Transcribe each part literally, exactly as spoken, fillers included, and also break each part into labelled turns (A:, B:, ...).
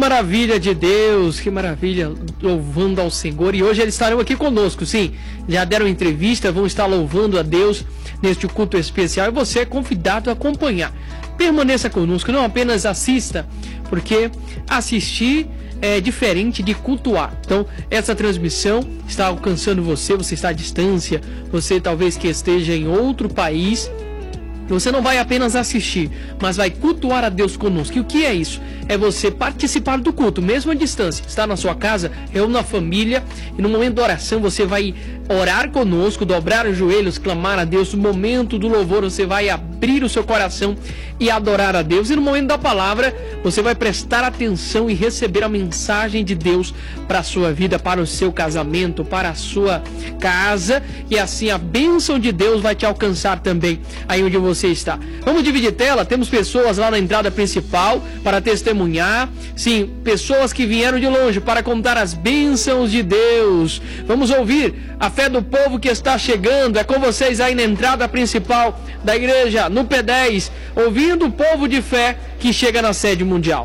A: maravilha de Deus, que maravilha, louvando ao Senhor. E hoje eles estarão aqui conosco, sim. Já deram entrevista, vão estar louvando a Deus neste culto especial. E você é convidado a acompanhar. Permaneça conosco, não apenas assista, porque assistir é diferente de cultuar. Então, essa transmissão está alcançando você, você está à distância, você talvez que esteja em outro país. Você não vai apenas assistir, mas vai cultuar a Deus conosco. E o que é isso? É você participar do culto, mesmo à distância. Está na sua casa, reúne a família, e no momento da oração você vai orar conosco, dobrar os joelhos, clamar a Deus. No momento do louvor você vai abrir o seu coração e adorar a Deus. E no momento da palavra você vai prestar atenção e receber a mensagem de Deus para a sua vida, para o seu casamento, para a sua casa. E assim a bênção de Deus vai te alcançar também aí onde você está. Vamos dividir tela, temos pessoas lá na entrada principal para testemunhar, sim, pessoas que vieram de longe para contar as bênçãos de Deus. Vamos ouvir a fé do povo que está chegando. É com vocês aí na entrada principal da igreja, no P dez, ouvindo o povo de fé que chega na sede mundial.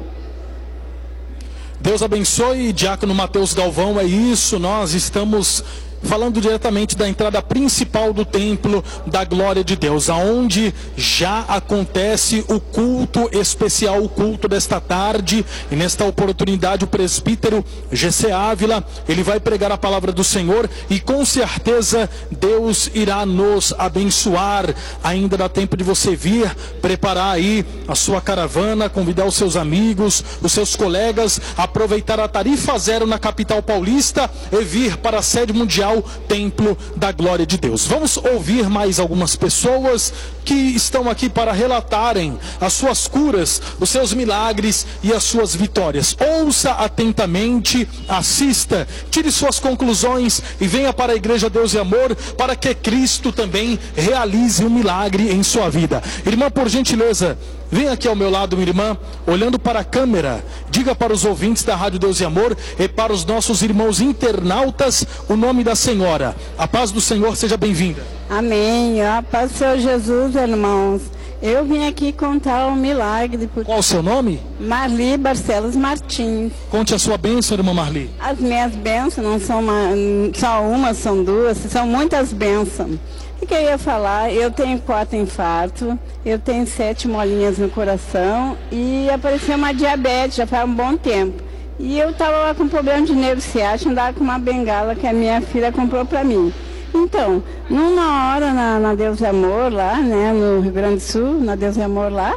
B: Deus abençoe, Diácono Mateus Galvão. É isso, nós estamos falando diretamente da entrada principal do templo da glória de Deus, aonde já acontece o culto especial, o culto desta tarde. E nesta oportunidade o presbítero G C Ávila, ele vai pregar a palavra do Senhor, e com certeza Deus irá nos abençoar. Ainda dá tempo de você vir, preparar aí a sua caravana, convidar os seus amigos, os seus colegas, aproveitar a tarifa zero na capital paulista e vir para a sede mundial, templo da glória de Deus. Vamos ouvir mais algumas pessoas que estão aqui para relatarem as suas curas, os seus milagres e as suas vitórias. Ouça atentamente, assista, tire suas conclusões e venha para a Igreja Deus e Amor, para que Cristo também realize um milagre em sua vida. Irmã, por gentileza, vem aqui ao meu lado, minha irmã, olhando para a câmera. Diga para os ouvintes da Rádio Deus e Amor e para os nossos irmãos internautas o nome da senhora. A paz do Senhor, seja bem-vinda.
C: Amém. A paz do Senhor Jesus, irmãos. Eu vim aqui contar um milagre. Por...
B: Qual o seu nome?
C: Marli Barcelos Martins.
B: Conte a sua bênção, irmã Marli.
C: As minhas bênçãos não são uma, só uma, são duas, são muitas bênçãos. O que eu ia falar? Eu tenho quatro infartos, eu tenho sete molinhas no coração e apareceu uma diabetes já faz um bom tempo. E eu estava lá com problema de nervo ciático, andava com uma bengala que a minha filha comprou para mim. Então, numa hora na, na Deus e Amor lá, né, no Rio Grande do Sul, na Deus e Amor lá,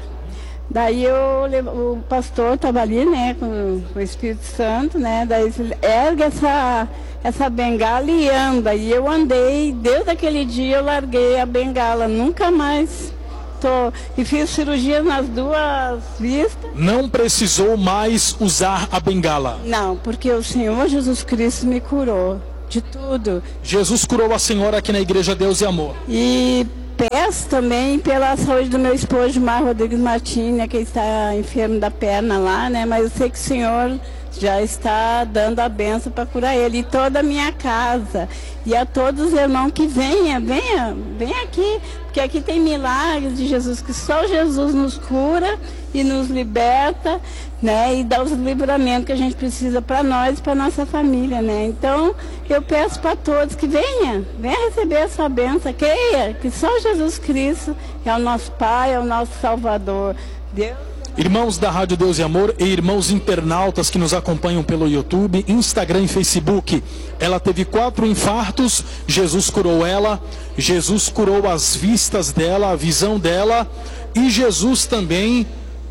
C: daí eu, o pastor estava ali, né, com, com o Espírito Santo, né, daí ele ergue essa, essa bengala e anda. E eu andei, desde aquele dia eu larguei a bengala, nunca mais tô. E fiz cirurgia nas duas vistas.
B: Não precisou mais usar a bengala?
C: Não, porque o Senhor Jesus Cristo me curou de tudo.
B: Jesus curou a senhora aqui na Igreja Deus e Amor.
C: E peço também pela saúde do meu esposo, Mar Rodrigues Martins, né, que está enfermo da perna lá, né? Mas eu sei que o Senhor já está dando a benção para curar ele e toda a minha casa. E a todos os irmãos que venham, venha, venha aqui, porque aqui tem milagres de Jesus, que só Jesus nos cura e nos liberta, né, e dá os livramentos que a gente precisa para nós e para nossa família, né? Então, eu peço para todos que venha, venha receber essa benção, creia que só Jesus Cristo é o nosso Pai, é o nosso Salvador. Deus.
B: Irmãos da Rádio Deus e Amor e irmãos internautas que nos acompanham pelo YouTube, Instagram e Facebook, ela teve quatro infartos, Jesus curou ela, Jesus curou as vistas dela, a visão dela, e Jesus também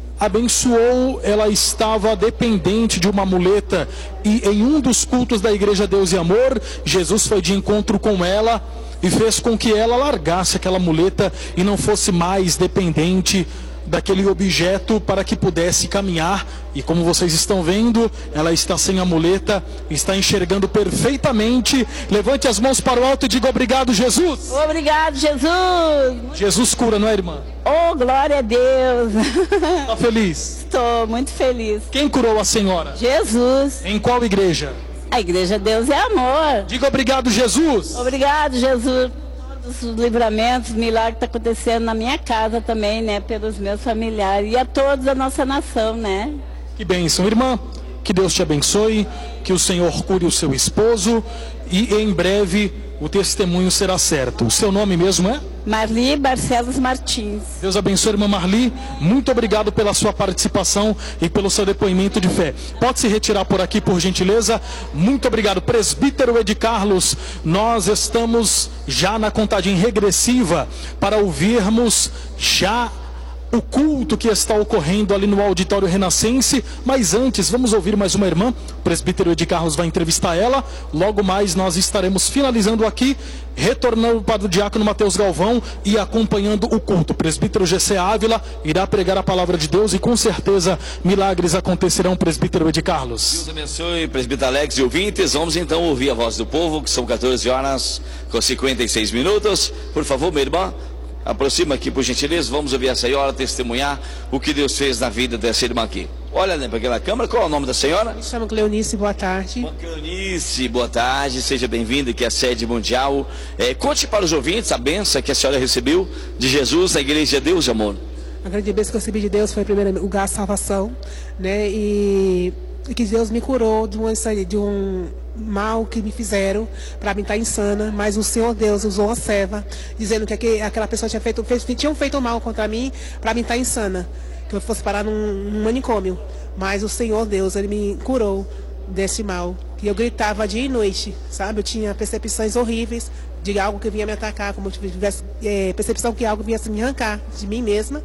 B: abençoou. Ela estava dependente de uma muleta e em um dos cultos da Igreja Deus e Amor, Jesus foi de encontro com ela e fez com que ela largasse aquela muleta e não fosse mais dependente daquele objeto, para que pudesse caminhar. E como vocês estão vendo, ela está sem a muleta, está enxergando perfeitamente. Levante as mãos para o alto e diga: obrigado, Jesus.
C: Obrigado, Jesus.
B: Jesus cura, não é, irmã?
C: Oh, glória a Deus.
B: Está feliz?
C: Estou muito feliz.
B: Quem curou a senhora?
C: Jesus.
B: Em qual igreja?
C: A Igreja Deus é Amor.
B: Diga: obrigado, Jesus.
C: Obrigado, Jesus. Todos os livramentos, milagres que está acontecendo na minha casa também, né? Pelos meus familiares e a todos da nossa nação, né?
B: Que bênção, irmã. Que Deus te abençoe, que o Senhor cure o seu esposo e em breve o testemunho será certo. O seu nome mesmo é?
C: Marli Barcelos Martins.
B: Deus abençoe, irmã Marli. Muito obrigado pela sua participação e pelo seu depoimento de fé. Pode se retirar por aqui, por gentileza. Muito obrigado. Presbítero Ed Carlos, nós estamos já na contagem regressiva para ouvirmos já o culto que está ocorrendo ali no Auditório Renascense. Mas antes, vamos ouvir mais uma irmã. O presbítero Ed Carlos vai entrevistar ela. Logo mais nós estaremos finalizando aqui, retornando para o diácono Mateus Galvão e acompanhando o culto. O presbítero G C Ávila irá pregar a palavra de Deus e com certeza milagres acontecerão, presbítero Ed Carlos.
D: Deus abençoe, presbítero Alex e ouvintes. Vamos então ouvir a voz do povo, que são quatorze horas com cinquenta e seis minutos. Por favor, minha irmã, aproxima aqui, por gentileza. Vamos ouvir a senhora testemunhar o que Deus fez na vida dessa irmã aqui. Olha, né, para aquela câmera. Qual é o nome da senhora?
E: Me chamo Cleonice, boa tarde.
D: Cleonice, boa tarde. Seja bem-vinda aqui à sede mundial. É, conte para os ouvintes a bênção que a senhora recebeu de Jesus na Igreja de Deus de Amor.
E: A grande bênção que eu recebi de Deus foi, em primeiro lugar, a salvação, né? E, e que Deus me curou de, uma, de um mal que me fizeram para mim estar insana, mas o Senhor Deus usou uma serva dizendo que aquele, aquela pessoa tinha feito, fez, tinham feito mal contra mim para mim estar insana, que eu fosse parar num, num manicômio, mas o Senhor Deus, Ele me curou desse mal, e eu gritava dia e noite, sabe, eu tinha percepções horríveis de algo que vinha me atacar, como se tivesse é, percepção que algo vinha me arrancar de mim mesma.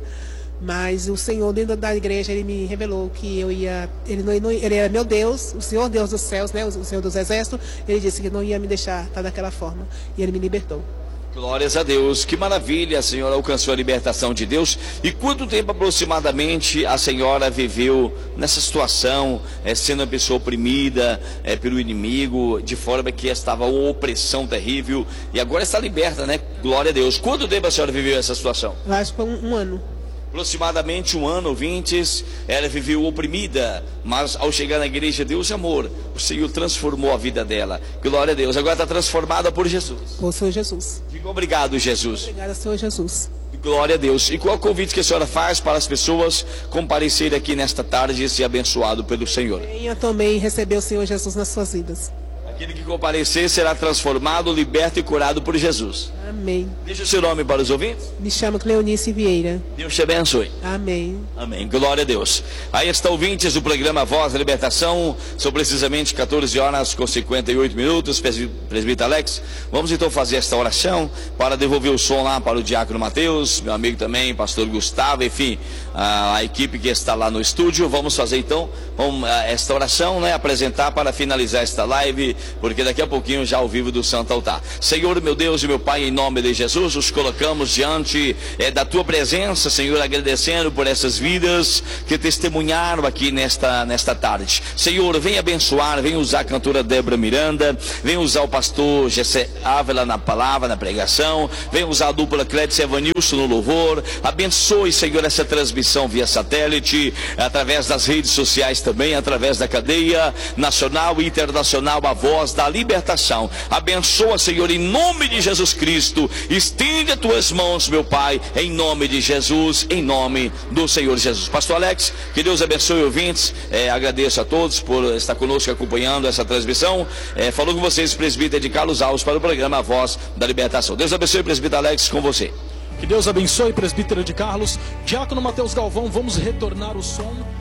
E: Mas o Senhor, dentro da igreja, Ele me revelou que eu ia... Ele, não, ele era meu Deus, o Senhor Deus dos céus, né, o Senhor dos exércitos. Ele disse que não ia me deixar estar daquela forma. E Ele me libertou.
D: Glórias a Deus, que maravilha, a senhora alcançou a libertação de Deus. E quanto tempo aproximadamente a senhora viveu nessa situação, é, sendo uma pessoa oprimida é, pelo inimigo, de forma que estava uma opressão terrível, e agora está liberta, né? Glória a Deus. Quanto tempo a senhora viveu essa situação?
E: Eu acho que foi um, um ano.
D: Aproximadamente um ano, ouvintes, ela viveu oprimida, mas ao chegar na Igreja Deus de Amor, o Senhor transformou a vida dela. Glória a Deus, agora está transformada por Jesus.
E: Por Senhor Jesus.
D: Digo obrigado, Jesus.
E: Obrigada, Senhor Jesus.
D: Glória a Deus. E qual é o convite que a senhora faz para as pessoas comparecerem aqui nesta tarde e ser abençoado pelo Senhor?
E: Venha também receber o Senhor Jesus nas suas vidas.
D: Aquele que comparecer será transformado, liberto e curado por Jesus.
E: Amém.
D: Deixa o seu nome para os ouvintes.
E: Me chamo Cleonice Vieira.
D: Deus te abençoe.
E: Amém.
D: Amém. Glória a Deus. Aí está, ouvintes do programa Voz da Libertação. São precisamente quatorze horas com cinquenta e oito minutos. Presbítero Alex, vamos então fazer esta oração para devolver o som lá para o diácono Mateus, meu amigo também, pastor Gustavo, enfim, a, a equipe que está lá no estúdio. Vamos fazer então vamos, esta oração, né, apresentar para finalizar esta live, porque daqui a pouquinho já ao vivo do Santo Altar. Senhor, meu Deus e meu Pai, em nome de Jesus, os colocamos diante é, da Tua presença, Senhor, agradecendo por essas vidas que testemunharam aqui nesta, nesta tarde. Senhor, vem abençoar, vem usar a cantora Débora Miranda, vem usar o pastor Gessé Ávila na palavra, na pregação, vem usar a dupla Clédio Evanilson no louvor. Abençoe, Senhor, essa transmissão via satélite, através das redes sociais também, através da cadeia nacional e internacional, a voz da libertação. Abençoa, Senhor, em nome de Jesus Cristo. Estende as tuas mãos, meu Pai, em nome de Jesus, em nome do Senhor Jesus. Pastor Alex, que Deus abençoe, ouvintes. É, agradeço a todos por estar conosco acompanhando essa transmissão. É, falou com vocês, presbítero de Carlos Alves, para o programa A Voz da Libertação. Deus abençoe, presbítero Alex, com você.
B: Que Deus abençoe, presbítero de Carlos. Diácono Mateus Galvão, vamos retornar o som.